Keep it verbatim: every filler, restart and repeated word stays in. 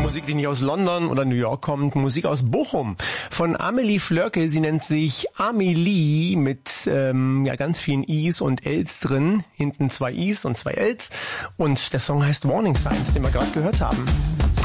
Musik, die nicht aus London oder New York kommt, Musik aus Bochum von Amelie Flörke. Sie nennt sich Amelie mit ähm, ja ganz vielen I's und L's drin. Hinten zwei I's und zwei L's. Und der Song heißt Warning Signs, den wir gerade gehört haben.